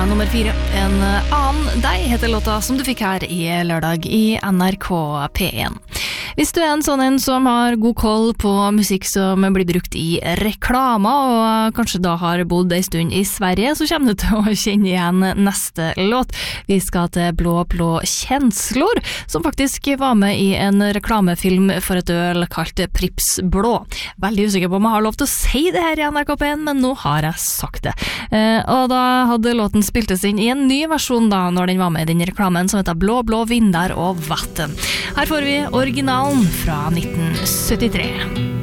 nummer 4. En annen deg heter låta som du fikk her i lørdag i NRK P1. Hvis du en sånn en som har god koll på musikk som blir brukt i reklamer, og kanskje da har bodd en stund i Sverige, så kommer du til å kjenne igjen neste låt. Vi skal til Blå blå kjenslor, som faktisk var med i en reklamefilm for et øl kalt Pripps Blå. Veldig usikker på om jeg har lov til å si det her i NRK P1, men nå har jeg sagt det. Og da hadde låten spiltes inn i en ny versjon da, når den var med i den reklamen som heter Blå blå vindar og vatten. Her får vi originalen fra 1973.